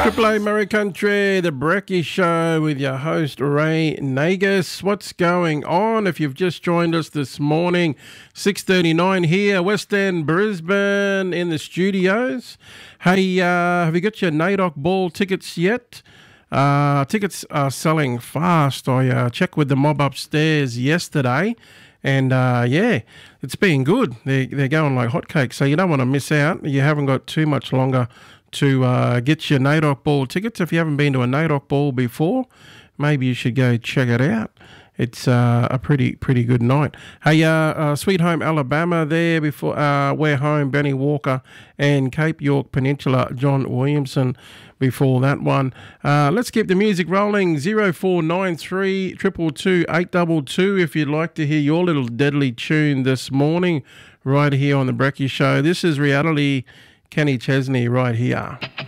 Triple A Murray Country, the Brekkie Show with your host Ray Nagus. What's going on? If you've just joined us this morning, 6:39 here, West End, Brisbane, in the studios. Hey, have you got your NAIDOC Ball tickets yet? Tickets are selling fast. I checked with the mob upstairs yesterday, and yeah, it's been good. They're going like hotcakes, so you don't want to miss out. You haven't got too much longer to get your NAIDOC Ball tickets. If you haven't been to a NAIDOC Ball before, maybe you should go check it out. It's a pretty good night. Hey, Sweet Home Alabama there before We're Home, Benny Walker, and Cape York Peninsula, John Williamson before that one. Let's keep the music rolling. 0493 222 822 if you'd like to hear your little deadly tune this morning right here on the Brekkie Show. This is Reality, Kenny Chesney right here.